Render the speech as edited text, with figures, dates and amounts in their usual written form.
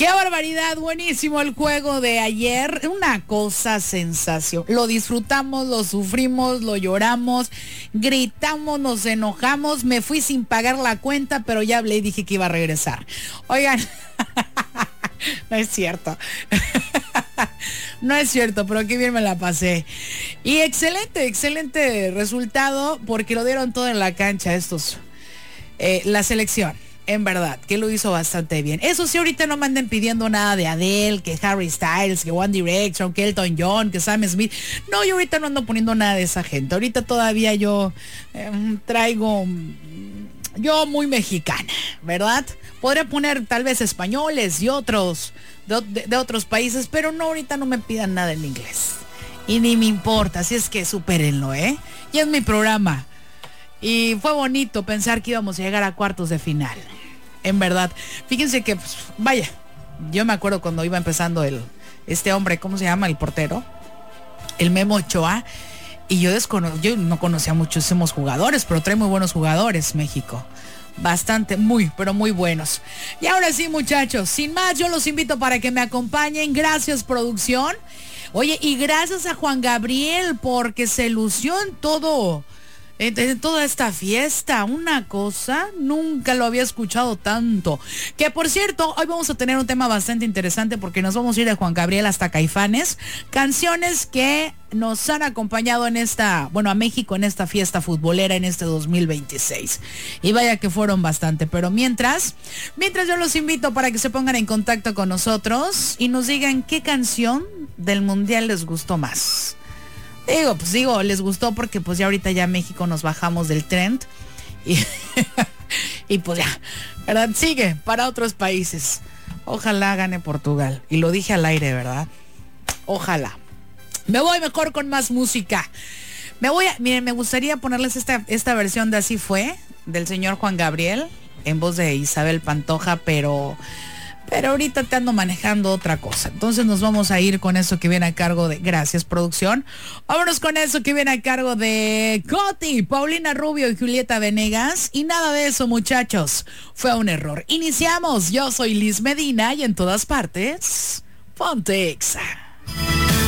¡Qué barbaridad! Buenísimo el juego de ayer. Una cosa sensación. Lo disfrutamos, lo sufrimos, lo lloramos, gritamos, nos enojamos. Me fui sin pagar la cuenta, pero ya hablé y dije que iba a regresar. Oigan, no es cierto. No es cierto, pero qué bien me la pasé. Y excelente resultado, porque lo dieron todo en la cancha estos. La selección. En verdad, que lo hizo bastante bien. Eso sí, ahorita no me anden pidiendo nada de Adele, que Harry Styles, que One Direction, que Elton John, que Sam Smith. No, yo ahorita no ando poniendo nada de esa gente. Ahorita todavía yo traigo... Yo muy mexicana, ¿verdad? Podría poner tal vez españoles y otros de otros países, pero no, ahorita no me pidan nada en inglés. Y ni me importa, así es que supérenlo, ¿eh? Y es mi programa. Y fue bonito pensar que íbamos a llegar a cuartos de final. En verdad. Fíjense que, pues, vaya, yo me acuerdo cuando iba empezando este hombre, ¿cómo se llama? El portero. El Memo Ochoa. Y yo no conocía muchísimos jugadores, pero trae muy buenos jugadores México. Bastante, pero muy buenos. Y ahora sí, muchachos, sin más, yo los invito para que me acompañen. Gracias, producción. Oye, y gracias a Juan Gabriel, porque se lució en toda esta fiesta. Una cosa, nunca lo había escuchado tanto. Que por cierto, hoy vamos a tener un tema bastante interesante, porque nos vamos a ir de Juan Gabriel hasta Caifanes. Canciones que nos han acompañado a México en esta fiesta futbolera en este 2026. Y vaya que fueron bastante. Pero mientras yo los invito para que se pongan en contacto con nosotros y nos digan qué canción del mundial les gustó más. Digo, les gustó porque pues ya ahorita ya México nos bajamos del trend y pues ya, ¿verdad? Sigue para otros países. Ojalá gane Portugal. Y lo dije al aire, ¿verdad? Ojalá. Me voy mejor con más música. Miren, me gustaría ponerles esta versión de Así Fue, del señor Juan Gabriel, en voz de Isabel Pantoja, pero ahorita te ando manejando otra cosa. Entonces nos vamos a ir con eso que viene a cargo de... Gracias, producción. Vámonos con eso que viene a cargo de Coti, Paulina Rubio y Julieta Venegas. Y nada de eso, muchachos. Fue un error. Iniciamos. Yo soy Liz Medina y en todas partes, ponte Exa.